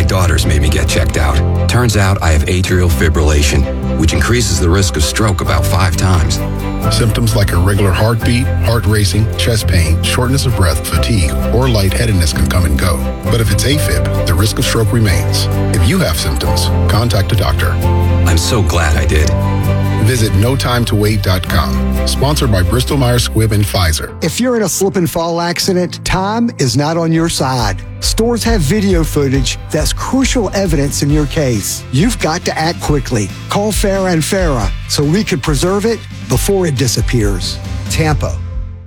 daughters made me get checked out. Turns out I have atrial fibrillation, which increases the risk of stroke about 5 times. Symptoms like irregular heartbeat, heart racing, chest pain, shortness of breath, fatigue, or lightheadedness can come and go. But if it's AFib, the risk of stroke remains. If you have symptoms, contact a doctor. I'm so glad I did. Visit notimetowait.com. Sponsored by Bristol Myers Squibb and Pfizer. If you're in a slip and fall accident, time is not on your side. Stores have video footage that's crucial evidence in your case. You've got to act quickly. Call Farah and Farah so we can preserve it before it disappears. Tampa.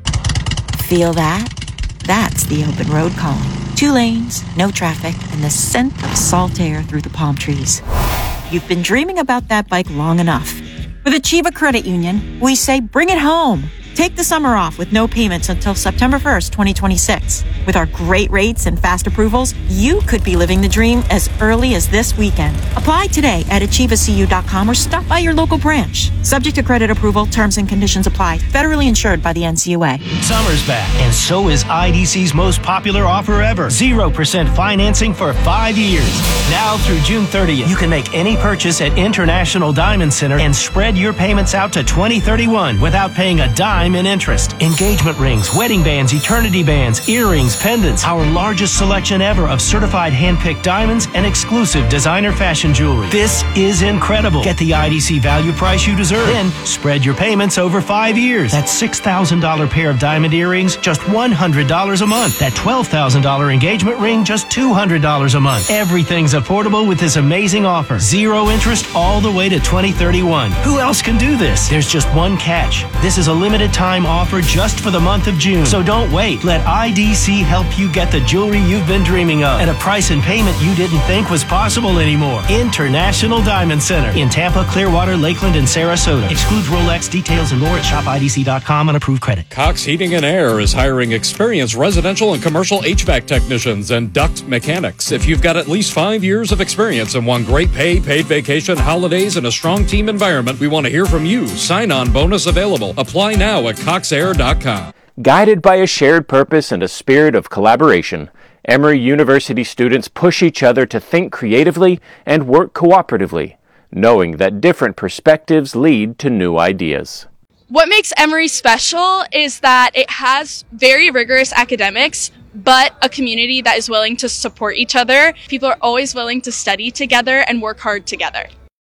Feel that? That's the open road calling. 2 lanes, no traffic, and the scent of salt air through the palm trees. You've been dreaming about that bike long enough. With Achieva Credit Union, we say bring it home. Take the summer off with no payments until September 1st, 2026. With our great rates and fast approvals, you could be living the dream as early as this weekend. Apply today at achievacu.com or stop by your local branch. Subject to credit approval, terms and conditions apply. Federally insured by the NCUA. Summer's back, and so is IDC's most popular offer ever. 0% financing for 5 years. Now through June 30th, you can make any purchase at International Diamond Center and spread your payments out to 2031 without paying a dime in interest. Engagement rings, wedding bands, eternity bands, earrings, pendants. Our largest selection ever of certified hand-picked diamonds and exclusive designer fashion jewelry. This is incredible. Get the IDC value price you deserve. Then spread your payments over 5 years. That $6,000 pair of diamond earrings, just $100 a month. That $12,000 engagement ring, just $200 a month. Everything's affordable with this amazing offer. 0 interest all the way to 2031. Who else can do this? There's just one catch. This is a limited time offer just for the month of June. So don't wait. Let IDC help you get the jewelry you've been dreaming of at a price and payment you didn't think was possible anymore. International Diamond Center in Tampa, Clearwater, Lakeland, and Sarasota. Excludes Rolex. Details and more at shopidc.com on approved credit. Cox Heating and Air is hiring experienced residential and commercial HVAC technicians and duct mechanics. If you've got at least 5 years of experience and want great pay, paid vacation, holidays, and a strong team environment, we want to hear from you. Sign-on bonus available. Apply now at coxair.com. Guided by a shared purpose and a spirit of collaboration, Emory University students push each other to think creatively and work cooperatively, knowing that different perspectives lead to new ideas. What makes Emory special is that it has very rigorous academics, but a community that is willing to support each other. People are always willing to study together and work hard together.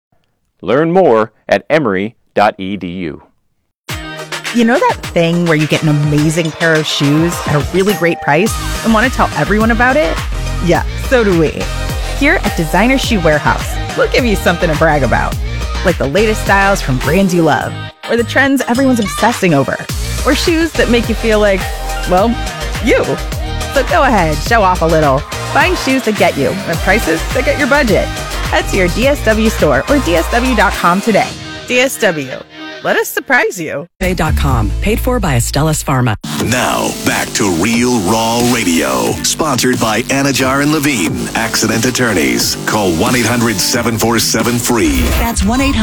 Learn more at emory.edu. You know that thing where you get an amazing pair of shoes at a really great price and want to tell everyone about it? Yeah, so do we. Here at Designer Shoe Warehouse, we'll give you something to brag about. Like the latest styles from brands you love, or the trends everyone's obsessing over, or shoes that make you feel like, well, you. So go ahead, show off a little. Find shoes that get you at prices that get your budget. Head to your DSW store or DSW.com today. DSW. Let us surprise you. Bay.com, paid for by Astellas Pharma. Now, back to Real Raw Radio. Sponsored by Anajar and Levine, Accident Attorneys. Call 1-800-747-FREE. That's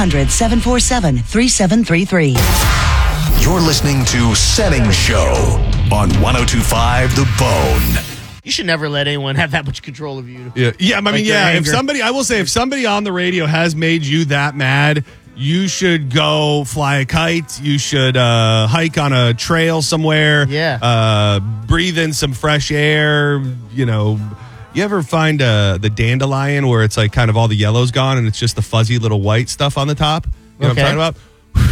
1-800-747-3733. You're listening to Setting Show on 102.5 The Bone. You should never let anyone have that much control of you. Yeah. I mean, if somebody, I will say, if somebody on the radio has made you that mad, you should go fly a kite. You should hike on a trail somewhere. Yeah. Breathe in some fresh air. You know, you ever find the dandelion where it's like kind of all the yellow's gone and it's just the fuzzy little white stuff on the top? You know what I'm talking about?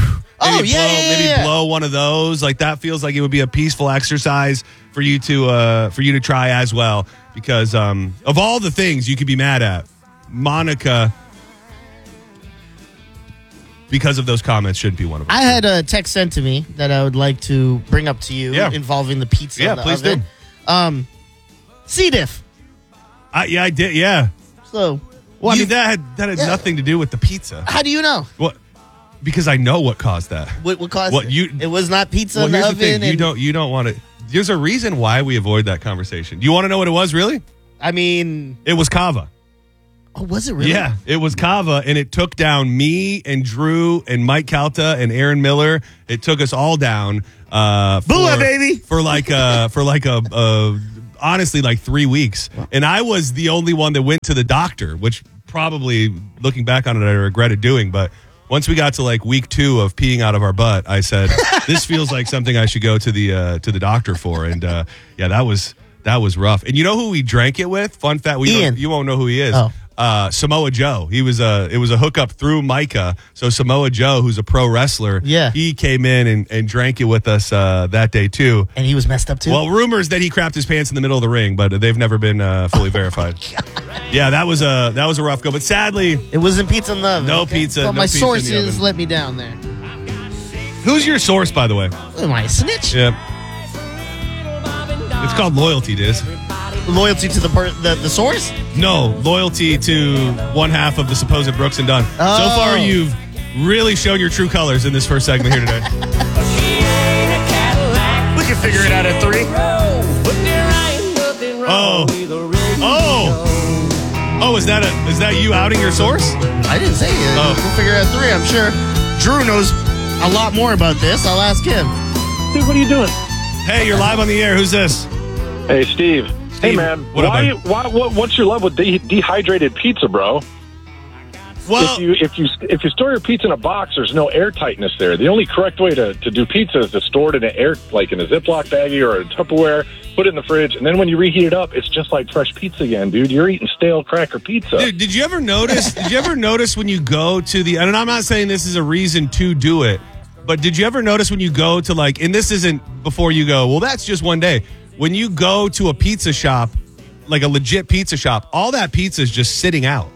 Maybe blow one of those. Like that feels like it would be a peaceful exercise for you to try as well. Because of all the things you could be mad at, Monica, because of those comments, shouldn't be one of them. I had a text sent to me that I would like to bring up to you involving the pizza. Yeah, in the please oven. do. C. diff. Yeah, I did. Yeah. So, well, I mean, that had nothing to do with the pizza. How do you know? What? Because I know what caused that. What caused it? It was not pizza in the oven. The thing. You don't want to. There's a reason why we avoid that conversation. Do you want to know what it was, really? I mean, it was kava. Oh, was it really? Yeah, it was kava, and it took down me and Drew and Mike Calta and Aaron Miller. It took us all down. Booyah, baby! For like a honestly like 3 weeks. And I was the only one that went to the doctor, which probably, looking back on it, I regretted doing. But once we got to like week 2 of peeing out of our butt, I said, this feels like something I should go to the doctor for. And yeah, that was rough. And you know who we drank it with? Fun fact, Ian. You won't know who he is. Oh. Samoa Joe. It was a hookup through Micah. So Samoa Joe, who's a pro wrestler, he came in and drank it with us that day too. And he was messed up too? Well, rumors that he crapped his pants in the middle of the ring, but they've never been fully verified. Yeah, that was a rough go. But sadly, it wasn't pizza in the oven. No pizza. Well, no my pizza sources let me down there. Who's your source, by the way? Am I a snitch? Yeah. It's called loyalty, Diz. Loyalty to the source? No, loyalty to one half of the supposed Brooks and Dunn. Oh. So far, you've really shown your true colors in this first segment here today. We can figure it out at 3. Oh, is that you outing your source? I didn't say it. Oh. We'll figure it out at 3, I'm sure. Drew knows a lot more about this. I'll ask him. Dude, what are you doing? Hey, you're live on the air. Who's this? Hey, Steve. Hey, man. What's your love with dehydrated pizza, bro? Well, if you store your pizza in a box, there's no air tightness there. The only correct way to do pizza is to store it in like in a Ziploc baggie or a Tupperware, put it in the fridge, and then when you reheat it up, it's just like fresh pizza again, dude. You're eating stale cracker pizza. Dude, did you ever notice? when you go to and I'm not saying this is a reason to do it, but did you ever notice when you go to and this isn't before you go, well, that's just one day. When you go to a pizza shop, like a legit pizza shop, all that pizza is just sitting out.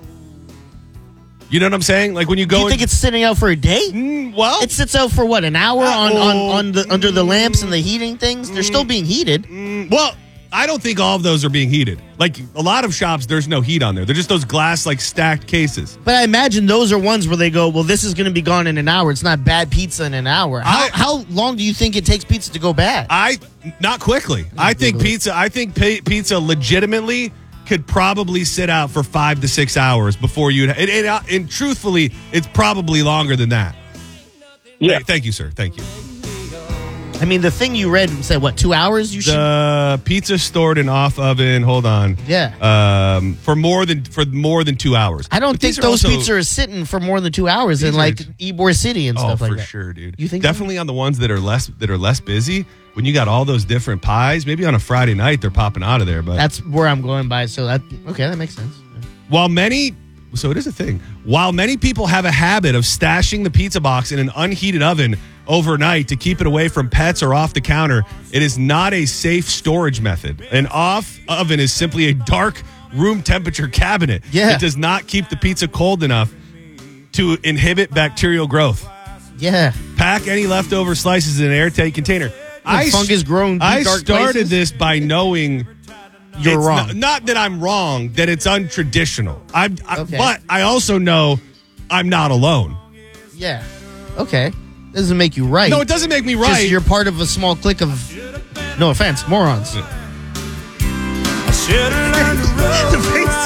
You know what I'm saying? Like when you go, you think it's sitting out for a day? Well, it sits out for what, an hour under the lamps and the heating things. They're still being heated. Well, I don't think all of those are being heated. Like a lot of shops, there's no heat on there. They're just those glass stacked cases. But I imagine those are ones where they go, well, this is going to be gone in an hour. It's not bad pizza in an hour. How long do you think it takes pizza to go bad? Not quickly. I think pizza legitimately could probably sit out for 5 to 6 hours before and truthfully, it's probably longer than that. Yeah. Hey, thank you, sir. Thank you. I mean, the thing you read said, what, 2 hours? The pizza stored in off oven. Hold on. Yeah. For more than 2 hours. I don't think those pizzas are sitting for more than 2 hours in Ybor City and stuff like that. Oh, for sure, dude. You think definitely on the ones that are less busy? When you got all those different pies, maybe on a Friday night they're popping out of there. But that's where I'm going by. So that makes sense. So it is a thing. While many people have a habit of stashing the pizza box in an unheated oven overnight to keep it away from pets or off the counter, it is not a safe storage method. An off oven is simply a dark room temperature cabinet. Yeah. It does not keep the pizza cold enough to inhibit bacterial growth. Yeah. Pack any leftover slices in an airtight container. Fungus grown. I started this by knowing you're wrong. Not that I'm wrong, that it's untraditional. But I also know I'm not alone. Yeah. Okay. Doesn't make you right. No, it doesn't make me right. Just you're part of a small clique of, no offense, morons. Yeah. The face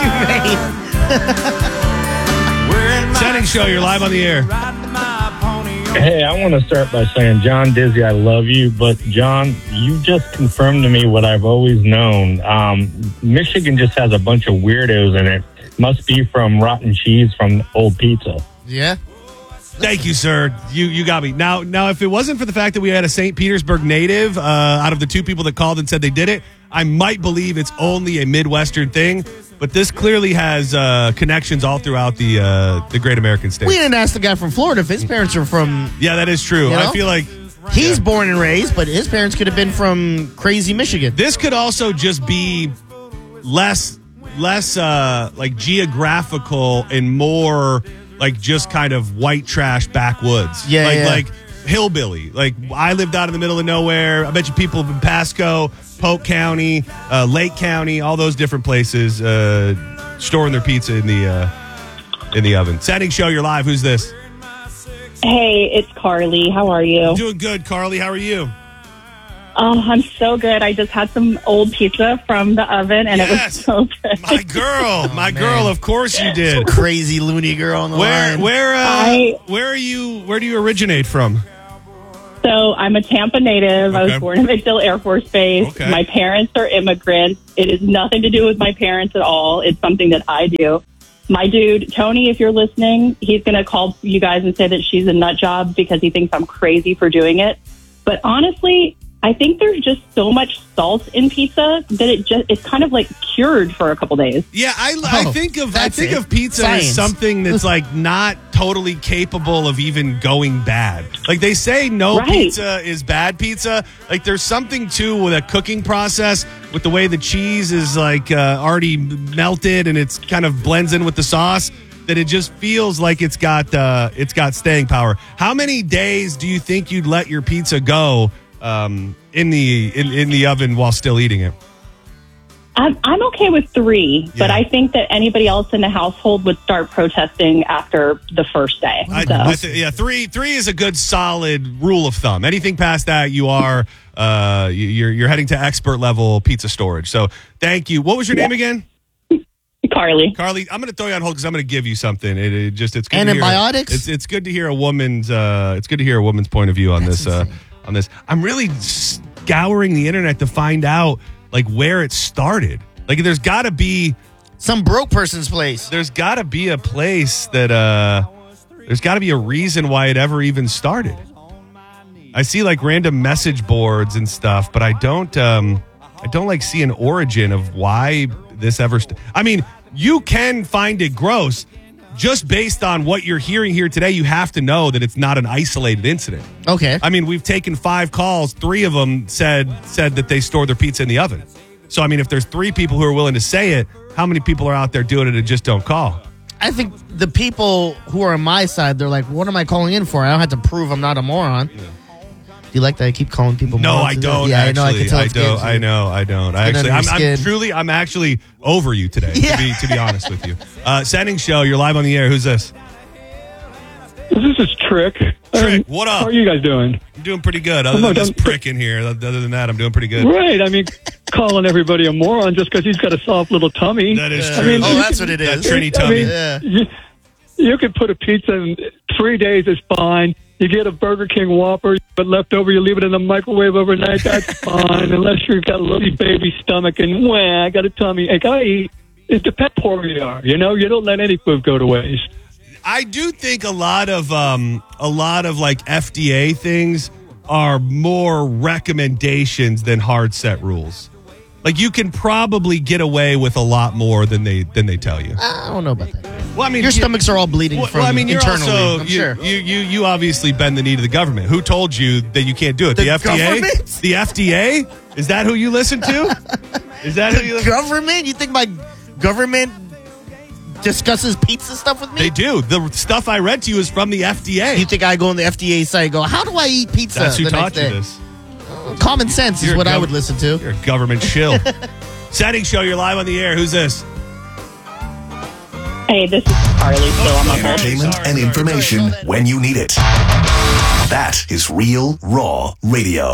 you made. Setting show, you're live on the air. Hey, I want to start by saying, John Dizzy, I love you, but John, you just confirmed to me what I've always known. Michigan just has a bunch of weirdos in it. Must be from rotten cheese from old pizza. Yeah. Thank you, sir. You got me. Now, if it wasn't for the fact that we had a St. Petersburg native out of the 2 people that called and said they did it, I might believe it's only a Midwestern thing. But this clearly has connections all throughout the great American states. We didn't ask the guy from Florida if his parents are from... Yeah, that is true. I feel like... He's born and raised, but his parents could have been from crazy Michigan. This could also just be less geographical and more just kind of white trash backwoods. Like hillbilly. Like I lived out in the middle of nowhere. I bet you people in Pasco, Polk County, Lake County, all those different places storing their pizza in the oven. Setting show, you're live. Who's this? Hey, it's Carly. How are you? Doing good, Carly. How are you? Oh, I'm so good. I just had some old pizza from the oven, and it was so good. My girl. Of course you did. Crazy loony girl on the line. Where do you originate from? So I'm a Tampa native. I was born in MacDill Air Force Base. Okay. My parents are immigrants. It is nothing to do with my parents at all. It's something that I do. My dude, Tony, if you're listening, he's going to call you guys and say that she's a nut job because he thinks I'm crazy for doing it. But honestly, I think there's just so much salt in pizza that it's kind of like cured for a couple days. Yeah, I think of pizza as something that's like not totally capable of even going bad. Like they say no pizza is bad pizza. Like there's something too with a cooking process, with the way the cheese is like already melted and it's kind of blends in with the sauce, that it just feels like it's got staying power. How many days do you think you'd let your pizza go in the oven while still eating it? I'm okay with 3, but I think that anybody else in the household would start protesting after the first day. Three is a good solid rule of thumb. Anything past that, you are you're heading to expert level pizza storage. So thank you. What was your name again? Carly. I'm going to throw you on hold because I'm going to give you something. It's good. Antibiotics. It's good to hear a woman's point of view on this. On this, I'm really scouring the internet to find out like where it started. Like, there's got to be some broke person's place. There's got to be a place that there's got to be a reason why it ever even started. I see like random message boards and stuff, but I don't like see an origin of why this ever. I mean, you can find it gross. Just based on what you're hearing here today, you have to know that it's not an isolated incident. Okay. I mean, we've taken 5 calls. 3 of them said that they store their pizza in the oven. So, I mean, if there's 3 people who are willing to say it, how many people are out there doing it and just don't call? I think the people who are on my side, they're like, what am I calling in for? I don't have to prove I'm not a moron. Yeah. Do you like that I keep calling people No, morons? I don't. Yeah, actually. I know. I can tell it's I know. I don't. I'm actually over you today, to be honest with you. Sending show, you're live on the air. Who's this? This is Trick. Trick, what up? How are you guys doing? I'm doing pretty good. Other than this prick in here. Other than that, I'm doing pretty good. Right. I mean, calling everybody a moron just because he's got a soft little tummy. That is true. I mean, that's what it is. That Trini tummy. You could put a pizza in 3 days is fine. You get a Burger King Whopper, but left over, you leave it in the microwave overnight. That's fine, unless you've got a little baby stomach and I got a tummy. I gotta eat. It depends where you are. You know, you don't let any food go to waste. I do think a lot of like FDA things are more recommendations than hard set rules. Like you can probably get away with a lot more than they tell you. I don't know about that. Well, I mean, your stomachs are all bleeding from you're internally. also, I'm sure. You obviously bend the knee to the government. Who told you that you can't do it? The FDA? Government? The FDA? Is that who you listen to? Is that who you listen to? Government? You think my government discusses pizza stuff with me? They do. The stuff I read to you is from the FDA. You think I go on the FDA site and go, how do I eat pizza? That's who taught you this. Common sense is what I would listen to. You're a government shill. Setting show, you're live on the air. Who's this? Hey, this is Carly. So I'm on Entertainment and information when you need it. That is Real Raw Radio.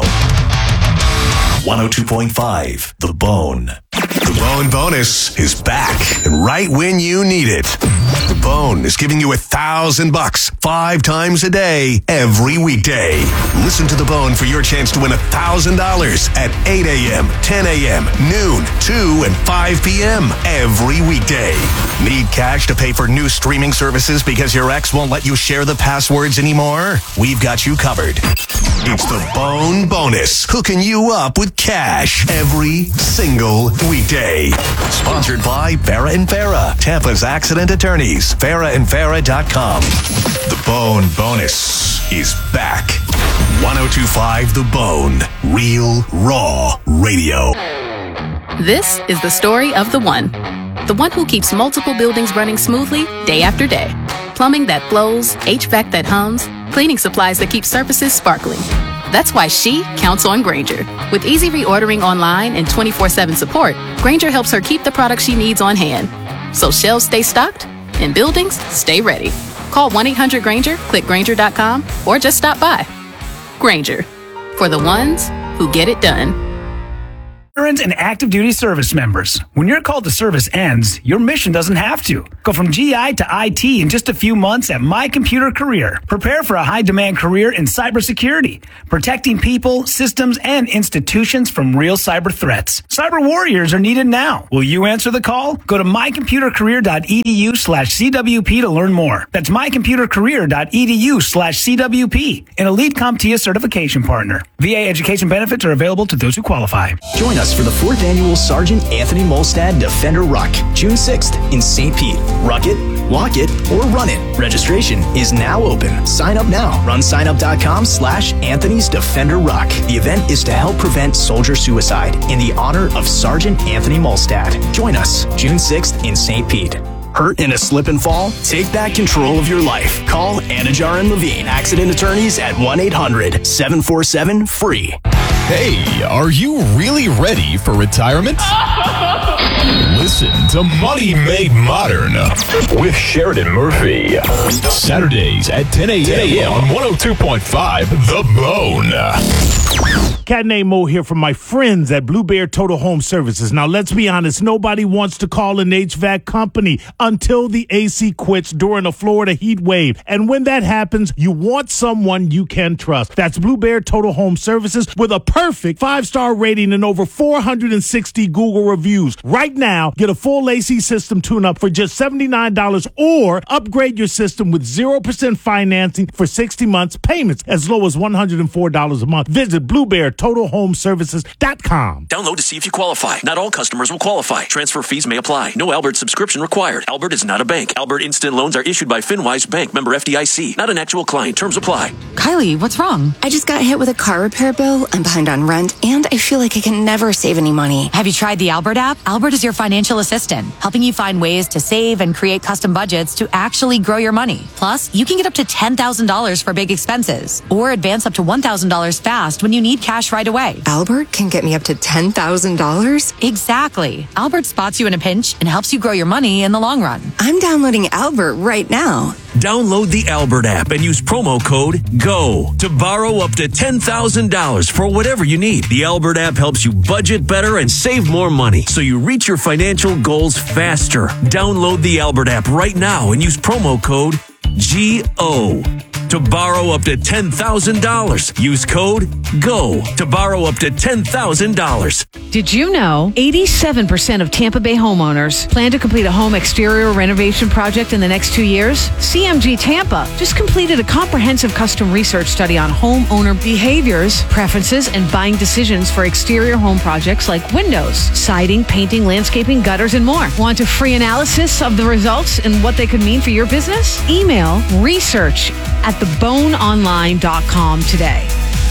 102.5 The Bone. The Bone Bonus is back and right when you need it. The Bone is giving you $1,000 5 times a day, every weekday. Listen to The Bone for your chance to win $1,000 at 8 a.m., 10 a.m., noon, 2, and 5 p.m. every weekday. Need cash to pay for new streaming services because your ex won't let you share the passwords anymore? We've got you covered. It's The Bone Bonus, hooking you up with cash every single weekday. Sponsored by Farah and Farah, Tampa's accident attorneys. FarahandFarah.com. The Bone Bonus is back. 102.5 The Bone. Real Raw Radio. This is the story of the one who keeps multiple buildings running smoothly day after day. Plumbing that flows, HVAC that hums, cleaning supplies that keep surfaces sparkling. That's why she counts on Grainger. With easy reordering online and 24/7 support, Grainger helps her keep the products she needs on hand. So shelves stay stocked and buildings stay ready. Call 1-800-GRAINGER, click Grainger.com, or just stop by. Grainger, for the ones who get it done. Veterans and active duty service members, when your call to service ends, your mission doesn't have to. Go from GI to IT in just a few months at My Computer Career. Prepare for a high-demand career in cybersecurity, protecting people, systems, and institutions from real cyber threats. Cyber warriors are needed now. Will you answer the call? Go to mycomputercareer.edu/CWP to learn more. That's mycomputercareer.edu/CWP, an elite CompTIA certification partner. VA education benefits are available to those who qualify. Join us for the 4th Annual Sergeant Anthony Molstad Defender Ruck, June 6th in St. Pete. Ruck it, walk it, or run it. Registration is now open. Sign up now. runsignup.com/Anthony's Defender Ruck. The event is to help prevent soldier suicide in the honor of Sergeant Anthony Molstad. Join us June 6th in St. Pete. Hurt in a slip and fall? Take back control of your life. Call Anajar and Levine Accident Attorneys at 1-800-747-FREE. Hey, are you really ready for retirement? Listen to Money Made Modern with Sheridan Murphy. Saturdays at 10 a.m. on 102.5 The Bone. Cat named Mo here from my friends at Blue Bear Total Home Services. Now, let's be honest. Nobody wants to call an HVAC company until the AC quits during a Florida heat wave. And when that happens, you want someone you can trust. That's Blue Bear Total Home Services with a perfect 5-star rating and over 460 Google reviews. Right now, get a full AC system tune-up for just $79 or upgrade your system with 0% financing for 60 months, payments as low as $104 a month. Visit BlueBearTotalHomeServices.com. Download to see if you qualify. Not all customers will qualify. Transfer fees may apply. No Albert subscription required. Albert is not a bank. Albert Instant Loans are issued by FinWise Bank, member FDIC. Not an actual client. Terms apply. Kylie, what's wrong? I just got hit with a car repair bill. I'm behind on rent, and I feel like I can never save any money. Have you tried the Albert app? Albert is your financial assistant, helping you find ways to save and create custom budgets to actually grow your money. Plus, you can get up to $10,000 for big expenses, or advance up to $1,000 fast when you need cash right away. Albert can get me up to $10,000? Exactly. Albert spots you in a pinch and helps you grow your money in the long run. I'm downloading Albert right now. Download the Albert app and use promo code GO to borrow up to $10,000 for whatever you need. The Albert app helps you budget better and save more money so you reach your financial goals faster. Download the Albert app right now and use promo code GO to borrow up to $10,000. Use code GO to borrow up to $10,000. Did you know 87% of Tampa Bay homeowners plan to complete a home exterior renovation project in the next 2 years? CMG Tampa just completed a comprehensive custom research study on homeowner behaviors, preferences, and buying decisions for exterior home projects like windows, siding, painting, landscaping, gutters, and more. Want a free analysis of the results and what they could mean for your business? Email research@theboneonline.com today.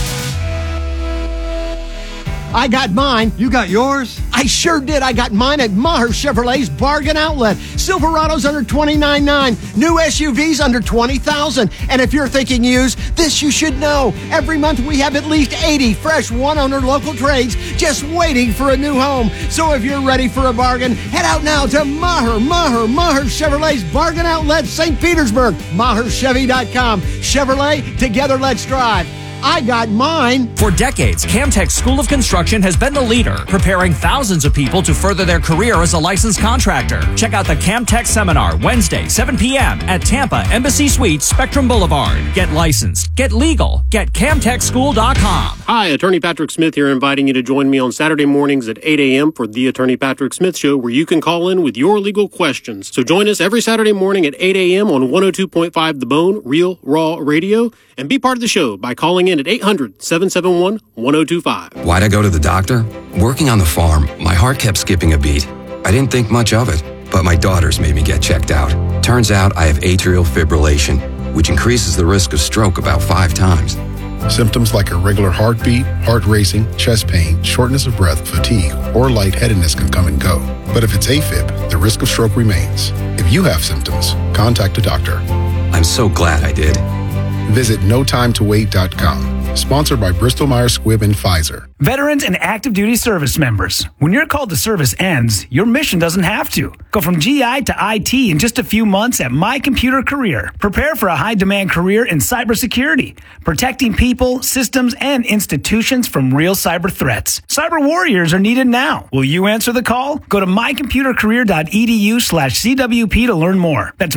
I got mine. You got yours? I sure did. I got mine at Maher Chevrolet's Bargain Outlet. Silverado's under $29,900. New SUVs under $20,000. And if you're thinking used, this you should know. Every month we have at least 80 fresh one-owner local trades just waiting for a new home. So if you're ready for a bargain, head out now to Maher Chevrolet's Bargain Outlet, St. Petersburg. MaherChevy.com. Chevrolet, together let's drive. I got mine. For decades, Camtech School of Construction has been the leader, preparing thousands of people to further their career as a licensed contractor. Check out the Camtech Seminar Wednesday, 7 p.m. at Tampa Embassy Suites, Spectrum Boulevard. Get licensed, get legal, get CamtechSchool.com. Hi, Attorney Patrick Smith here, inviting you to join me on Saturday mornings at 8 a.m. for the Attorney Patrick Smith Show, where you can call in with your legal questions. So join us every Saturday morning at 8 a.m. on 102.5 The Bone, Real Raw Radio, and be part of the show by calling in at 800-771-1025. Why'd I go to the doctor? Working on the farm, my heart kept skipping a beat. I didn't think much of it, but my daughters made me get checked out. Turns out I have atrial fibrillation, which increases the risk of stroke about 5 times. Symptoms like irregular heartbeat, heart racing, chest pain, shortness of breath, fatigue, or lightheadedness can come and go. But if it's AFib, the risk of stroke remains. If you have symptoms, contact a doctor. I'm so glad I did. Visit NoTimeToWait.com. Sponsored by Bristol Myers Squibb and Pfizer. Veterans and active duty service members. When your call to service ends, your mission doesn't have to. Go from GI to IT in just a few months at My Computer Career. Prepare for a high-demand career in cybersecurity, protecting people, systems, and institutions from real cyber threats. Cyber warriors are needed now. Will you answer the call? Go to mycomputercareer.edu/CWP to learn more. That's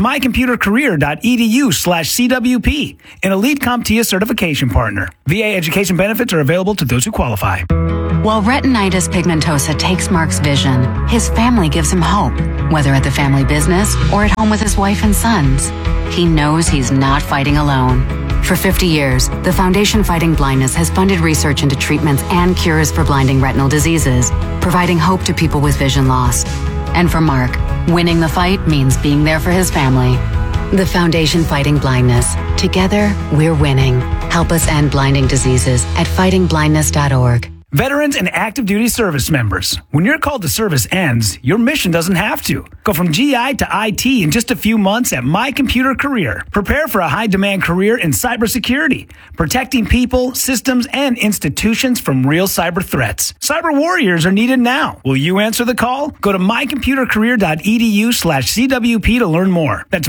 mycomputercareer.edu/CWP, an elite CompTIA certification partner. VA education benefits are available to those who qualify. While retinitis pigmentosa takes Mark's vision, his family gives him hope, whether at the family business or at home with his wife and sons. He knows he's not fighting alone. For 50 years, the Foundation Fighting Blindness has funded research into treatments and cures for blinding retinal diseases, providing hope to people with vision loss. And for Mark, winning the fight means being there for his family. The Foundation Fighting Blindness. Together, we're winning. Help us end blinding diseases at fightingblindness.org. Veterans and active duty service members. When your call to service ends, your mission doesn't have to. Go from GI to IT in just a few months at My Computer Career. Prepare for a high-demand career in cybersecurity, protecting people, systems, and institutions from real cyber threats. Cyber warriors are needed now. Will you answer the call? Go to mycomputercareer.edu/CWP to learn more. That's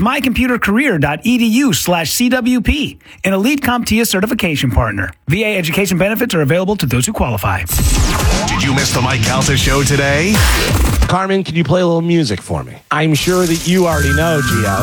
mycomputercareer.edu/CWP, an elite CompTIA certification partner. VA education benefits are available to those who qualify. Did you miss the Mike Calta show today? Carmen, can you play a little music for me? I'm sure that you already know, Gio.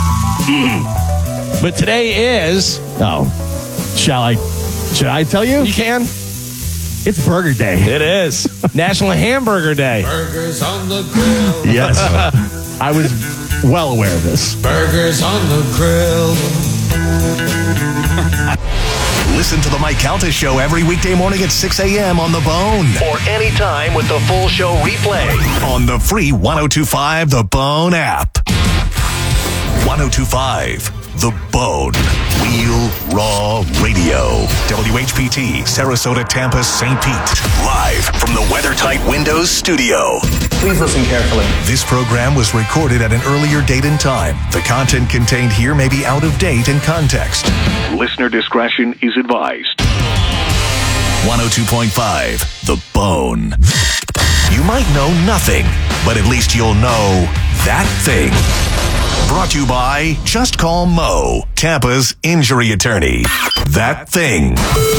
But today is... Oh, should I tell you? You can. It's Burger Day. It is. National Hamburger Day. Burgers on the grill. Yes. I was well aware of this. Burgers on the grill. Listen to the Mike Calta Show every weekday morning at 6 a.m. on The Bone. Or anytime with the full show replay on the free 102.5 The Bone app. 102.5 The Bone. Real Raw Radio. WHPT, Sarasota, Tampa, St. Pete. Live from the WeatherTight Windows studio. Please listen carefully. This program was recorded at an earlier date and time. The content contained here may be out of date in context. Listener discretion is advised. 102.5 The Bone. You might know nothing, but at least you'll know that thing. Brought to you by Just Call Mo, Tampa's injury attorney. That thing.